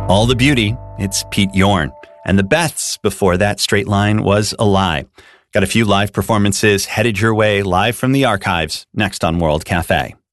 All the Beauty, it's Pete Yorn. And the Beths before that, Straight Line was a Lie. Got a few live performances headed your way live from the archives next on World Cafe.